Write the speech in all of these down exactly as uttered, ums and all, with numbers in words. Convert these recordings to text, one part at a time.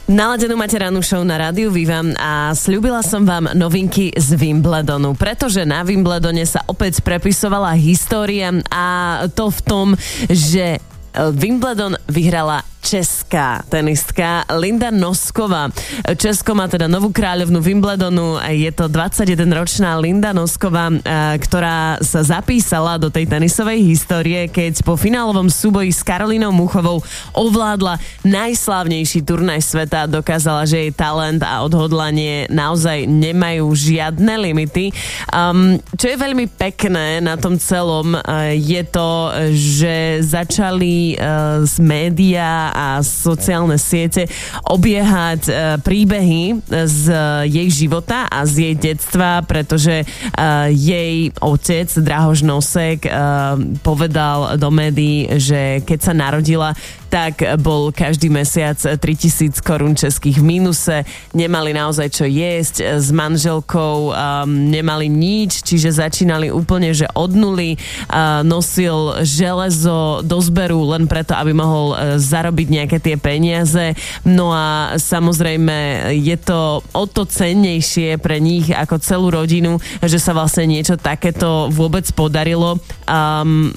Naladenú máte rannú show na rádiu Viva a sľúbila som vám novinky z Wimbledonu, pretože na Wimbledone sa opäť prepisovala história a to v tom, že Wimbledon vyhrala česká tenistka Linda Nosková. Česko má teda novú kráľovnú Wimbledonu. Je to dvadsaťjedenročná Linda Nosková, ktorá sa zapísala do tej tenisovej histórie, keď po finálovom súboji s Karolínou Muchovou ovládla najslávnejší turnaj sveta. Dokázala, že jej talent a odhodlanie naozaj nemajú žiadne limity. Um, čo je veľmi pekné na tom celom, uh, je to, že začali uh, z médiá a sociálne siete obiehať e, príbehy z jej života a z jej detstva, pretože e, jej otec Drahoš Nosek e, povedal do médií, že keď sa narodila, tak bol každý mesiac tritisíc korún českých v mínuse, nemali naozaj čo jesť, s manželkou um, nemali nič, čiže začínali úplne, že od nuly, uh, nosil železo do zberu len preto, aby mohol uh, zarobiť nejaké tie peniaze. No a samozrejme je to o to cennejšie pre nich ako celú rodinu, že sa vlastne niečo takéto vôbec podarilo. Um,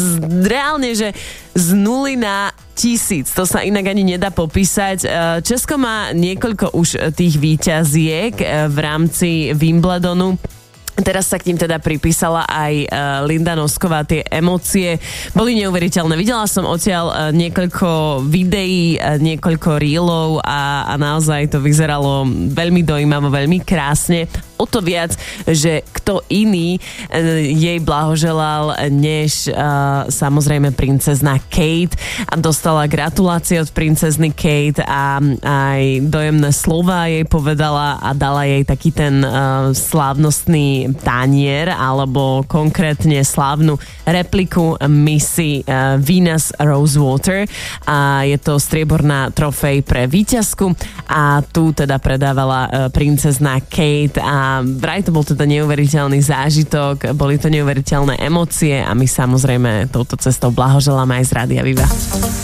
reálne, že z nuly na tisíc, to sa inak ani nedá popísať. Česko má niekoľko už tých víťaziek v rámci Wimbledonu. Teraz sa k ním teda pripísala aj uh, Linda Nosková. Tie emócie boli neuveriteľné. Videla som odtiaľ uh, niekoľko videí, uh, niekoľko reelov a, a naozaj to vyzeralo veľmi dojímavo, veľmi krásne. O to viac, že kto iný uh, jej blahoželal, než uh, samozrejme princezna Kate, a dostala gratulácie od princezny Kate a aj dojemné slova jej povedala a dala jej taký ten uh, slávnostný tanier, alebo konkrétne slávnu repliku Missy uh, Venus Rosewater, a je to strieborná trofej pre víťazku a tu teda predávala uh, princezna Kate a vraj to bol teda neuveriteľný zážitok, boli to neuveriteľné emócie a my samozrejme touto cestou blahoželáme aj z Rádia Viva.